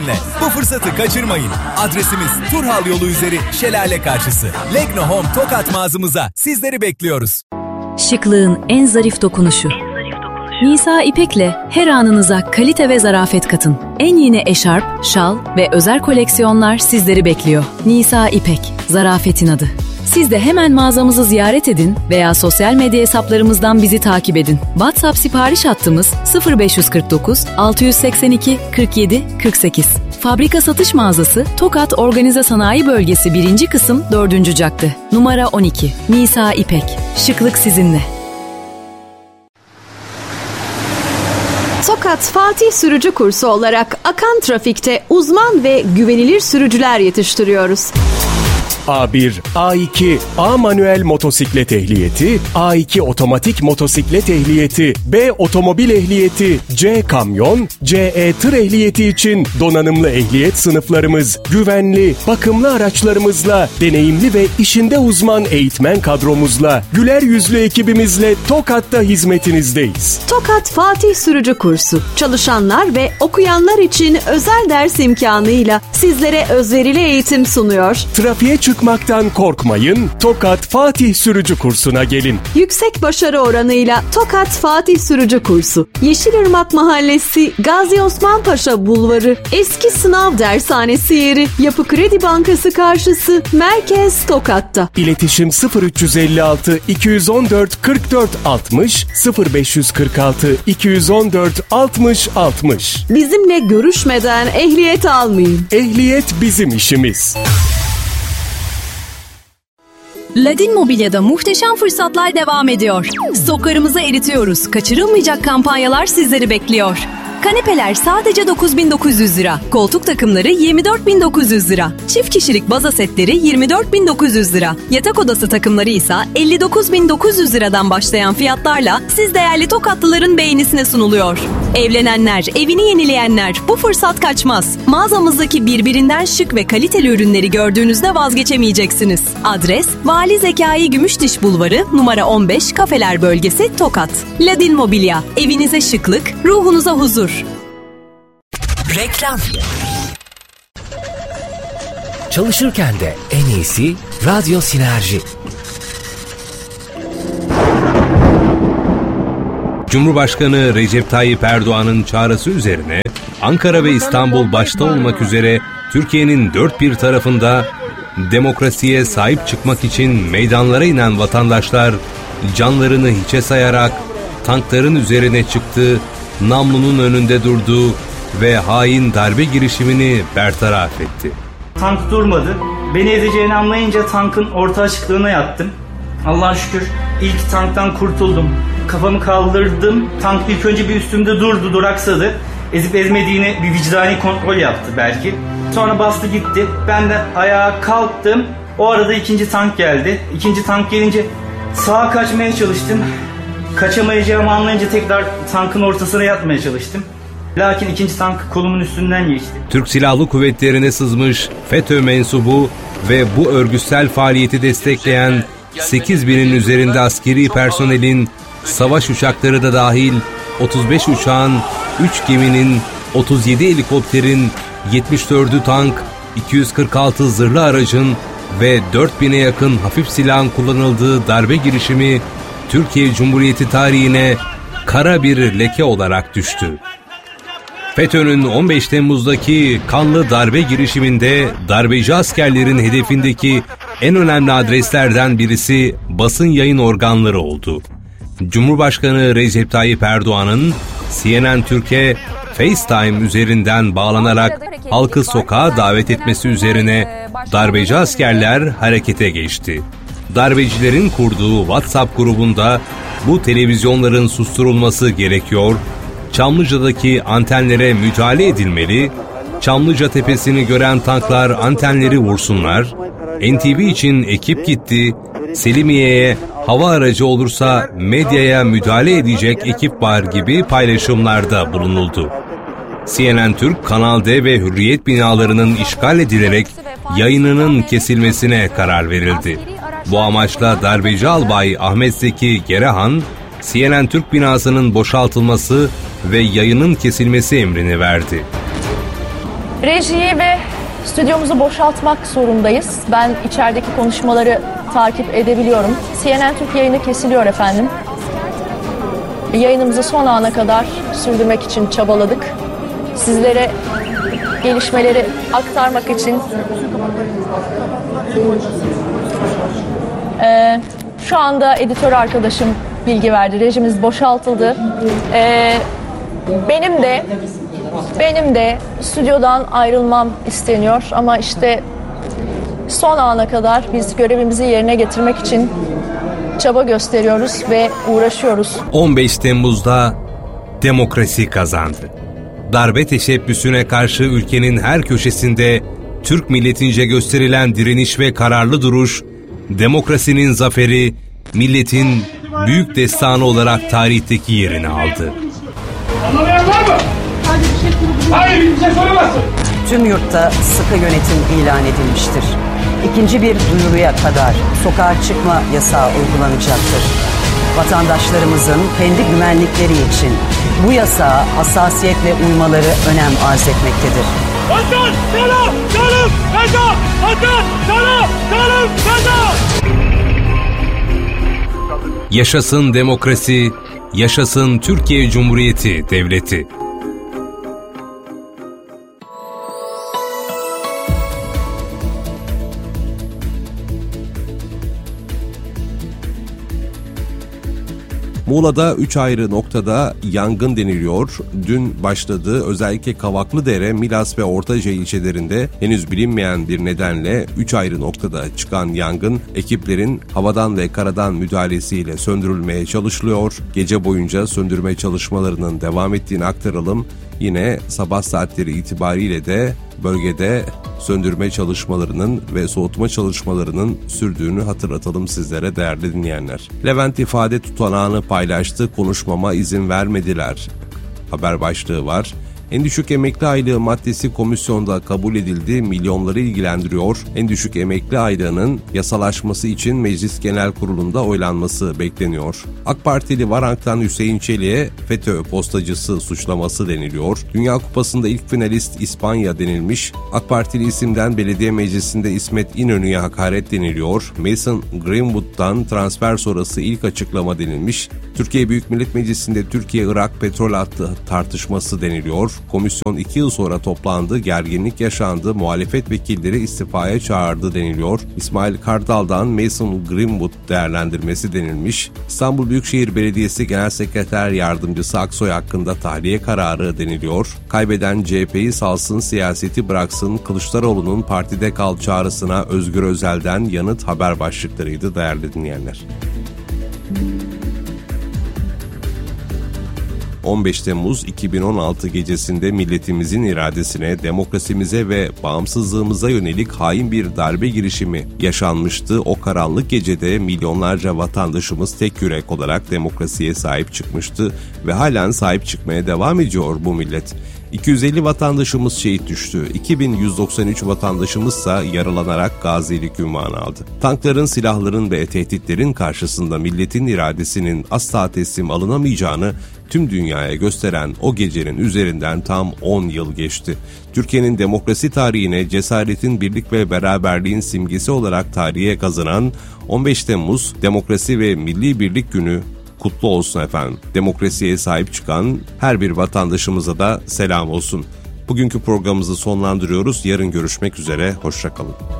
sizinle. Bu fırsatı kaçırmayın. Adresimiz Turhal yolu üzeri Şelale karşısı. Legno Home Tokat mağazamıza sizleri bekliyoruz. Şıklığın en zarif dokunuşu. Nisa İpek'le her anınıza kalite ve zarafet katın. En yeni eşarp, şal ve özel koleksiyonlar sizleri bekliyor. Nisa İpek, zarafetin adı. Siz de hemen mağazamızı ziyaret edin veya sosyal medya hesaplarımızdan bizi takip edin. WhatsApp sipariş hattımız 0549 682 47 48. Fabrika satış mağazası Tokat Organize Sanayi Bölgesi 1. kısım 4. cadde. Numara 12. Nisa İpek. Şıklık sizinle. Tokat Fatih Sürücü Kursu olarak akan trafikte uzman ve güvenilir sürücüler yetiştiriyoruz. A1, A2, A manuel motosiklet ehliyeti, A2 otomatik motosiklet ehliyeti, B otomobil ehliyeti, C kamyon, CE tır ehliyeti için donanımlı ehliyet sınıflarımız, güvenli, bakımlı araçlarımızla, deneyimli ve işinde uzman eğitmen kadromuzla, güler yüzlü ekibimizle Tokat'ta hizmetinizdeyiz. Tokat Fatih Sürücü Kursu, çalışanlar ve okuyanlar için özel ders imkanıyla sizlere özverili eğitim sunuyor. Trafiğe çıkmaktan korkmayın, Tokat Fatih Sürücü Kursu'na gelin. Yüksek başarı oranıyla Tokat Fatih Sürücü Kursu, Yeşilırmak Mahallesi, Gazi Osman Paşa Bulvarı, Eski Sınav Dershanesi yeri, Yapı Kredi Bankası karşısı, Merkez Tokat'ta. İletişim 0356 214 44 60 0546 214 60 60. Bizimle görüşmeden ehliyet almayın. Ehliyet bizim işimiz. Ladin Mobilya'da muhteşem fırsatlar devam ediyor. Stoklarımızı eritiyoruz. Kaçırılmayacak kampanyalar sizleri bekliyor. Kanepeler sadece 9.900 lira. Koltuk takımları 24.900 lira. Çift kişilik baza setleri 24.900 lira. Yatak odası takımları ise 59.900 liradan başlayan fiyatlarla siz değerli Tokatlıların beğenisine sunuluyor. Evlenenler, evini yenileyenler, bu fırsat kaçmaz. Mağazamızdaki birbirinden şık ve kaliteli ürünleri gördüğünüzde vazgeçemeyeceksiniz. Adres Vali Zekai Gümüşdiş Bulvarı, numara 15, Kafeler Bölgesi, Tokat. Ladin Mobilya, evinize şıklık, ruhunuza huzur. Reklam. Çalışırken de en iyisi Radyo Sinerji. Cumhurbaşkanı Recep Tayyip Erdoğan'ın çağrısı üzerine Ankara ve İstanbul başta olmak üzere Türkiye'nin dört bir tarafında demokrasiye sahip çıkmak için meydanlara inen vatandaşlar canlarını hiçe sayarak tankların üzerine çıktı, namlunun önünde durdu ve hain darbe girişimini bertaraf etti. Tank durmadı. Beni ezeceğini anlayınca tankın orta açıklığına yattım. Allah'a şükür ilk tanktan kurtuldum. Kafamı kaldırdım. Tank ilk önce bir üstümde durdu, duraksadı. Ezip ezmediğini bir vicdani kontrol yaptı belki. Sonra bastı gitti. Ben de ayağa kalktım. O arada ikinci tank geldi. İkinci tank gelince sağa kaçmaya çalıştım. Kaçamayacağımı anlayınca tekrar tankın ortasına yatmaya çalıştım. Lakin ikinci tank kolumun üstünden geçti. Türk Silahlı Kuvvetleri'ne sızmış FETÖ mensubu ve bu örgütsel faaliyeti destekleyen 8.000'in üzerinde askeri personelin, savaş uçakları da dahil 35 uçağın, 3 geminin, 37 helikopterin, 74'ü tank, 246 zırhlı aracın ve 4.000'e yakın hafif silahın kullanıldığı darbe girişimi Türkiye Cumhuriyeti tarihine kara bir leke olarak düştü. FETÖ'nün 15 Temmuz'daki kanlı darbe girişiminde darbeci askerlerin hedefindeki en önemli adreslerden birisi basın yayın organları oldu. Cumhurbaşkanı Recep Tayyip Erdoğan'ın CNN Türk'e FaceTime üzerinden bağlanarak halkı sokağa davet etmesi üzerine darbeci askerler harekete geçti. Darbecilerin kurduğu WhatsApp grubunda bu televizyonların susturulması gerekiyor, Çamlıca'daki antenlere müdahale edilmeli, Çamlıca tepesini gören tanklar antenleri vursunlar, NTV için ekip gitti, Selimiye'ye hava aracı olursa medyaya müdahale edecek ekip var gibi paylaşımlarda bulunuldu. CNN Türk, Kanal D ve Hürriyet binalarının işgal edilerek yayınının kesilmesine karar verildi. Bu amaçla darbeci albay Ahmet Zeki Gerehan, CNN Türk binasının boşaltılması ve yayının kesilmesi emrini verdi. Rejiyi ve stüdyomuzu boşaltmak zorundayız. Ben içerideki konuşmaları takip edebiliyorum. CNN Türk yayını kesiliyor efendim. Yayınımızı son ana kadar sürdürmek için çabaladık. Sizlere gelişmeleri aktarmak için şu anda editör arkadaşım bilgi verdi. Rejimiz boşaltıldı. Benim de stüdyodan ayrılmam isteniyor ama işte son ana kadar biz görevimizi yerine getirmek için çaba gösteriyoruz ve uğraşıyoruz. 15 Temmuz'da demokrasi kazandı. Darbe teşebbüsüne karşı ülkenin her köşesinde Türk milletince gösterilen direniş ve kararlı duruş, demokrasinin zaferi, milletin büyük destanı olarak tarihteki yerini aldı. Anlamayan var mı? Hayır, bir şey söylemezsin. Tüm yurtta sıkı yönetim ilan edilmiştir. İkinci bir duyuruya kadar sokağa çıkma yasağı uygulanacaktır. Vatandaşlarımızın kendi güvenlikleri için bu yasağa hassasiyetle uymaları önem arz etmektedir. Vatan, sana, canım, feda! Vatan, sana, canım, feda! Yaşasın demokrasi, yaşasın Türkiye Cumhuriyeti Devleti. Muğla'da 3 ayrı noktada yangın deniliyor. Dün başladı. Özellikle Kavaklıdere, Milas ve Ortaca ilçelerinde henüz bilinmeyen bir nedenle 3 ayrı noktada çıkan yangın ekiplerin havadan ve karadan müdahalesiyle söndürülmeye çalışılıyor. Gece boyunca söndürme çalışmalarının devam ettiğini aktaralım. Yine sabah saatleri itibariyle de bölgede söndürme çalışmalarının ve soğutma çalışmalarının sürdüğünü hatırlatalım sizlere değerli dinleyenler. Levent ifade tutanağını paylaştı, konuşmama izin vermediler. Haber başlığı var. En düşük emekli aylığı maddesi komisyonda kabul edildi, milyonları ilgilendiriyor. En düşük emekli aylığının yasalaşması için Meclis Genel Kurulu'nda oylanması bekleniyor. AK Partili Varank'tan Hüseyin Çelik'e FETÖ postacısı suçlaması deniliyor. Dünya Kupası'nda ilk finalist İspanya denilmiş. AK Partili isimden belediye meclisinde İsmet İnönü'ye hakaret deniliyor. Mason Greenwood'dan transfer sonrası ilk açıklama denilmiş. Türkiye Büyük Millet Meclisi'nde Türkiye-Irak petrol hattı tartışması deniliyor. Komisyon 2 yıl sonra toplandı, gerginlik yaşandı, muhalefet vekilleri istifaya çağırdı deniliyor. İsmail Kartal'dan Mason Greenwood değerlendirmesi denilmiş. İstanbul Büyükşehir Belediyesi Genel Sekreter Yardımcısı Aksoy hakkında tahliye kararı deniliyor. Kaybeden CHP'yi salsın, siyaseti bıraksın, Kılıçdaroğlu'nun partide kal çağrısına Özgür Özel'den yanıt haber başlıklarıydı değerli dinleyenler. 15 Temmuz 2016 gecesinde milletimizin iradesine, demokrasimize ve bağımsızlığımıza yönelik hain bir darbe girişimi yaşanmıştı. O karanlık gecede milyonlarca vatandaşımız tek yürek olarak demokrasiye sahip çıkmıştı ve halen sahip çıkmaya devam ediyor bu millet. 250 vatandaşımız şehit düştü. 2193 vatandaşımızsa yaralanarak gazilik unvanı aldı. Tankların, silahların ve tehditlerin karşısında milletin iradesinin asla teslim alınamayacağını tüm dünyaya gösteren o gecenin üzerinden tam 10 yıl geçti. Türkiye'nin demokrasi tarihine cesaretin, birlik ve beraberliğin simgesi olarak tarihe kazınan 15 Temmuz Demokrasi ve Milli Birlik Günü kutlu olsun efendim. Demokrasiye sahip çıkan her bir vatandaşımıza da selam olsun. Bugünkü programımızı sonlandırıyoruz. Yarın görüşmek üzere. Hoşça kalın.